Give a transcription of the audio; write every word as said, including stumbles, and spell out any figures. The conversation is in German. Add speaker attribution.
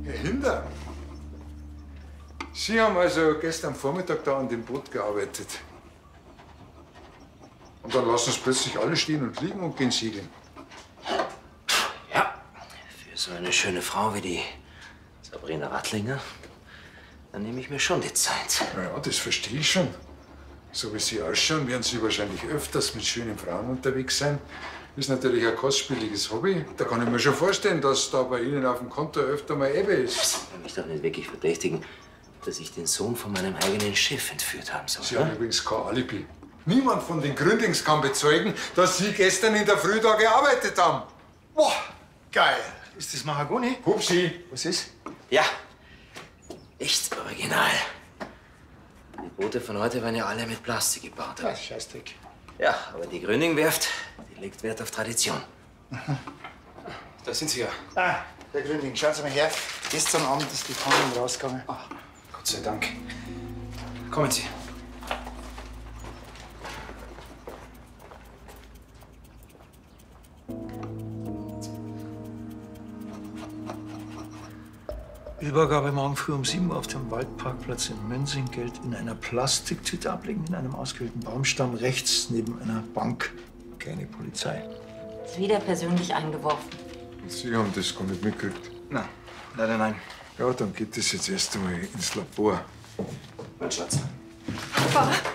Speaker 1: Herr Hinder, Sie haben also gestern Vormittag da an dem Boot gearbeitet. Und dann lassen Sie plötzlich alle stehen und liegen und gehen segeln.
Speaker 2: Ja, für so eine schöne Frau wie die Sabrina Rattlinger, dann nehme ich mir schon die Zeit.
Speaker 1: Na ja, das verstehe ich schon. So wie Sie ausschauen, werden Sie wahrscheinlich öfters mit schönen Frauen unterwegs sein. Ist natürlich ein kostspieliges Hobby. Da kann ich mir schon vorstellen, dass da bei Ihnen auf dem Konto öfter mal Ebbe ist.
Speaker 2: Sie wollen mich doch nicht wirklich verdächtigen, dass ich den Sohn von meinem eigenen Schiff entführt haben soll.
Speaker 1: Sie haben übrigens kein Alibi. Niemand von den Gründings kann bezeugen, dass Sie gestern in der Früh da gearbeitet haben.
Speaker 3: Boah, geil. Ist das Mahagoni?
Speaker 1: Hupsi.
Speaker 3: Was ist?
Speaker 2: Ja, echt original. Die Boote von heute waren ja alle mit Plastik gebaut.
Speaker 3: Ja, Scheißdreck.
Speaker 2: Ja, aber die Gründing-Werft, die legt Wert auf Tradition.
Speaker 4: Da sind Sie ja.
Speaker 3: Ah, Herr Gründing, schauen Sie mal her. Gestern Abend ist die Fahndung rausgegangen.
Speaker 4: Ah, Gott sei Dank. Kommen Sie.
Speaker 5: Übergabe morgen früh um sieben Uhr auf dem Waldparkplatz in Münzing. Geld in einer Plastiktüte ablegen, in einem ausgewählten Baumstamm rechts neben einer Bank. Keine Polizei.
Speaker 6: Ist wieder persönlich eingeworfen.
Speaker 1: Sie haben das gar nicht mitgekriegt.
Speaker 4: Nein, leider nein.
Speaker 1: Ja, dann geht das jetzt erst einmal ins Labor.
Speaker 4: Mein Schatz.
Speaker 6: Papa.